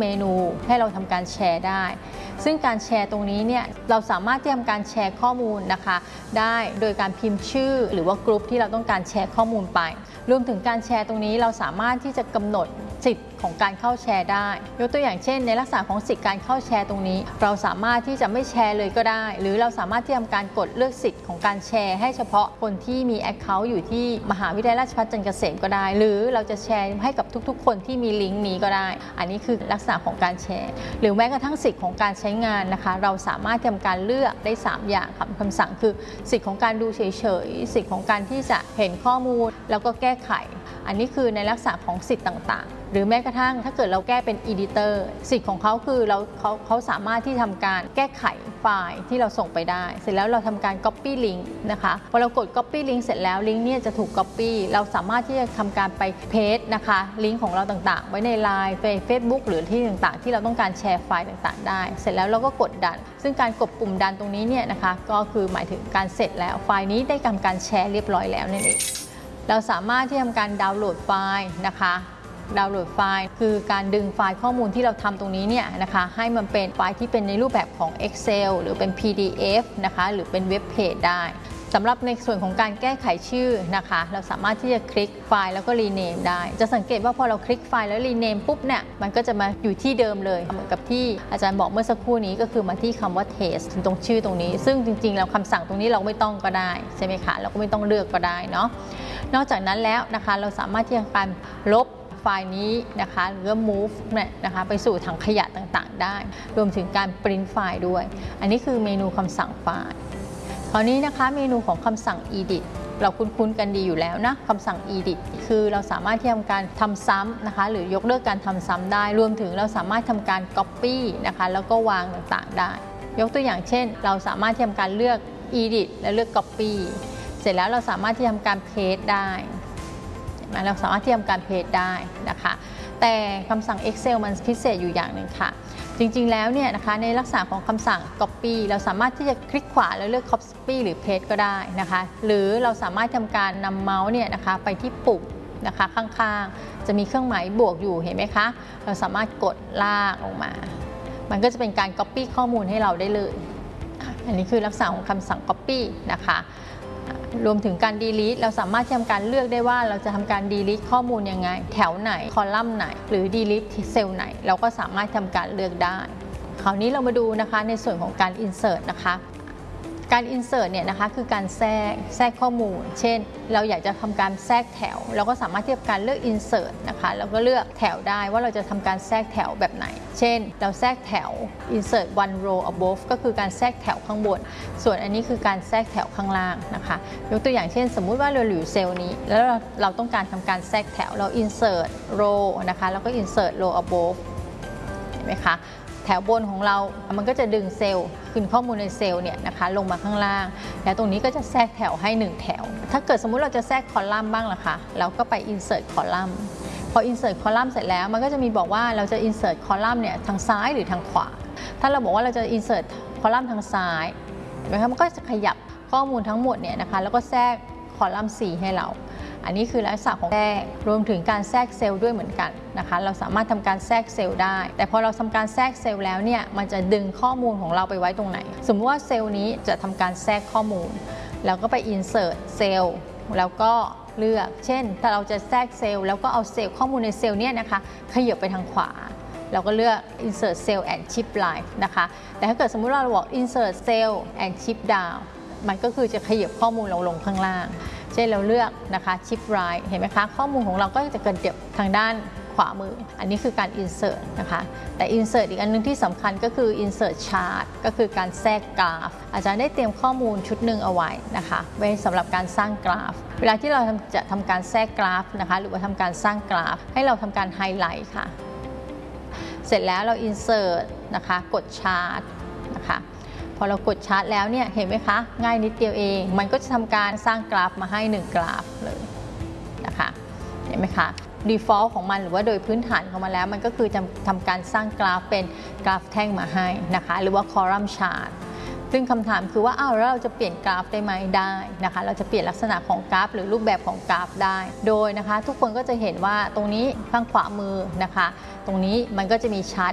เมนูให้เราทำการแชร์ได้ซึ่งการแชร์ตรงนี้เนี่ยเราสามารถที่ทำการแชร์ข้อมูลนะคะได้โดยการพิมพ์ชื่อหรือว่ากลุ่มที่เราต้องการแชร์ข้อมูลไปรวมถึงการแชร์ตรงนี้เราสามารถที่จะกำหนดสิทธิ์ของการเข้าแชร์ได้ยกตัวอย่างเช่นในลักษณะของสิทธิ์การเข้าแชร์ตรงนี้เราสามารถที่จะไม่แชร์เลยก็ได้หรือเราสามารถที่ทำการกดเลือกสิทธิ์ของการแชร์ให้เฉพาะคนที่มี Account อยู่ที่มหาวิทยาลัยราชภัฏจันทร์เกษมก็ได้หรือเราจะแชร์ให้กับทุกๆคนที่มีลิงก์นี้ก็ได้อันนี้คือลักษณะของการแชร์หรือแม้กระทั่งสิทธิ์ของการใช้งานนะคะเราสามารถทำการเลือกได้3อย่างคำสั่งคือสิทธิ์ของการดูเฉยๆสิทธิ์ของการที่จะเห็นข้อมูลแล้วก็แก้ไขอันนี้คือในลักษณะของสิทธิ์ต่างๆหรือแม้กระทั่งถ้าเกิดเราแก้เป็น Editor สิทธิ์ของเขาคือเขาสามารถที่ทำการแก้ไขไฟล์ที่เราส่งไปได้เสร็จแล้วเราทำการ Copy Link นะคะพอเรากด Copy Link เสร็จแล้วลิงก์เนี่ยจะถูก Copy เราสามารถที่จะทำการไป Paste นะคะลิงก์ของเราต่างๆไว้ใน LINE ใน Facebook หรือที่ต่างๆที่เราต้องการแชร์ไฟล์ต่างๆได้เสร็จแล้วเราก็กดดันซึ่งการกดปุ่มดันตรงนี้เนี่ยนะคะก็คือหมายถึงการเสร็จแล้วไฟล์นี้ได้ทำการแชร์เรียบร้อยแล้วนั่นเองเราสามารถที่ทำการดาวน์โหลดไฟล์นะคะดาวน์โหลดไฟล์คือการดึงไฟล์ข้อมูลที่เราทำตรงนี้เนี่ยนะคะให้มันเป็นไฟล์ที่เป็นในรูปแบบของ Excel หรือเป็น PDF นะคะหรือเป็นเว็บเพจได้สำหรับในส่วนของการแก้ไขชื่อนะคะเราสามารถที่จะคลิกไฟล์แล้วก็รีเนมได้จะสังเกตว่าพอเราคลิกไฟล์แล้วรีเนมปุ๊บเนี่ยมันก็จะมาอยู่ที่เดิมเลยเหมือนกับที่อาจารย์บอกเมื่อสักครู่นี้ก็คือมาที่คำว่า test ตรงชื่อตรงนี้ซึ่งจริงๆแล้วคำสั่งตรงนี้เราไม่ต้องก็ได้ใช่ไหมคะเราก็ไม่ต้องเลือกก็ได้เนาะนอกจากนั้นแล้วนะคะเราสามารถที่จะการลบไฟล์นี้นะคะหรือ move เนี่ยนะคะไปสู่ถังขยะต่างๆได้รวมถึงการ print ไฟล์ด้วยอันนี้คือเมนูคำสั่งไฟล์คราวนี้นะคะเมนูของคำสั่ง edit เราคุ้นๆกันดีอยู่แล้วนะคำสั่ง edit คือเราสามารถที่ทำการทำซ้ำนะคะหรือยกเลิกการทำซ้ำได้รวมถึงเราสามารถทำการ copy นะคะแล้วก็วางต่างๆได้ยกตัวอย่างเช่นเราสามารถทำการเลือก edit และเลือก copy เสร็จแล้วเราสามารถที่ทำการ paste ได้เราสามารถที่ทำการเพจได้นะคะแต่คำสั่ง Excel มันพิเศษอยู่อย่างหนึ่งค่ะจริงๆแล้วเนี่ยนะคะในลักษณะของคำสั่ง Copy เราสามารถที่จะคลิกขวาแล้วเลือก Copy หรือ Paste ก็ได้นะคะหรือเราสามารถทำการนำเมาส์เนี่ยนะคะไปที่ปุ่มนะคะข้างๆจะมีเครื่องหมายบวกอยู่เห็นไหมคะเราสามารถกดลากลงมามันก็จะเป็นการ Copy ข้อมูลให้เราได้เลยอันนี้คือลักษณะของคำสั่ง Copy นะคะรวมถึงการ delete เราสามารถทำการเลือกได้ว่าเราจะทำการ delete ข้อมูลยังไงแถวไหนคอลัมน์ไหนหรือ delete เซลล์ไหนเราก็สามารถทำการเลือกได้คราวนี้เรามาดูนะคะในส่วนของการ insert นะคะการ insert เนี่ยนะคะคือการแทรกข้อมูลเช่นเราอยากจะทำการแทรกแถวเราก็สามารถที่จะการเลือก insert นะคะแล้วก็เลือกแถวได้ว่าเราจะทำการแทรกแถวแบบไหนเช่นเราแทรกแถว insert one row above ก็คือการแทรกแถวข้างบนส่วนอันนี้คือการแทรกแถวข้างล่างนะคะยกตัวอย่างเช่นสมมุติว่าเราอยู่เซลล์นี้แล้วเราต้องการทำการแทรกแถวเรา insert row นะคะแล้วก็ insert row above เห็นไหมคะแถวบนของเรามันก็จะดึงเซลล์ขึ้นข้อมูลในเซลล์เนี่ยนะคะลงมาข้างล่างแล้วตรงนี้ก็จะแทรกแถวให้1แถวถ้าเกิดสมมุติเราจะแทรกคอลัมน์บ้างล่ะคะเราก็ไป insert คอลัมน์พอ insert คอลัมน์เสร็จแล้วมันก็จะมีบอกว่าเราจะ insert คอลัมน์เนี่ยทางซ้ายหรือทางขวาถ้าเราบอกว่าเราจะ insert คอลัมน์ทางซ้ายนะคะมันก็จะขยับข้อมูลทั้งหมดเนี่ยนะคะแล้วก็แทรกคอลัมน์ 4 ให้เราอันนี้คือลักษณะของแทรกรวมถึงการแทรกเซลล์ด้วยเหมือนกันนะคะเราสามารถทำการแทรกเซลล์ได้แต่พอเราทำการแทรกเซลล์แล้วเนี่ยมันจะดึงข้อมูลของเราไปไว้ตรงไหนสมมติว่าเซลล์นี้จะทำการแทรกข้อมูลเราก็ไป insert เซลล์แล้วก็เลือกเช่นถ้าเราจะแทรกเซลล์แล้วก็เอาเซลล์ข้อมูลในเซลล์เนี่ยนะคะขยับไปทางขวาเราก็เลือก insert cell and shift line นะคะแต่ถ้าเกิดสมมุติเราบอก insert cell and shift down มันก็คือจะขยับข้อมูลเราลงข้างล่างเช่นเราเลือกนะคะ shift right เห็นไหมคะข้อมูลของเราก็จะกระเถิบทางด้านขวามืออันนี้คือการ insert นะคะแต่ insert อีกอันนึงที่สำคัญก็คือ insert chart ก็คือการแทรกกราฟอาจารย์ได้เตรียมข้อมูลชุดหนึ่งเอาไว้นะคะไว้สำหรับการสร้างกราฟเวลาที่เราจะทำการแทรกกราฟนะคะหรือว่าทำการสร้างกราฟให้เราทำการไฮไลท์ค่ะเสร็จแล้วเรา insert นะคะกด chart นะคะพอเรากดชาร์ตแล้วเนี่ยเห็นไหมคะง่ายนิดเดียวเองมันก็จะทำการสร้างกราฟมาให้1กราฟเลยนะคะเห็นไหมคะ default ของมันหรือว่าโดยพื้นฐานของมันแล้วมันก็คือจะทำการสร้างกราฟเป็นกราฟแท่งมาให้นะคะหรือว่า column chart ซึ่งคำถามคือว่าแล้วเราจะเปลี่ยนกราฟได้ไหมได้นะคะเราจะเปลี่ยนลักษณะของกราฟหรือรูปแบบของกราฟได้โดยนะคะทุกคนก็จะเห็นว่าตรงนี้ข้างขวามือนะคะตรงนี้มันก็จะมีชาร์ต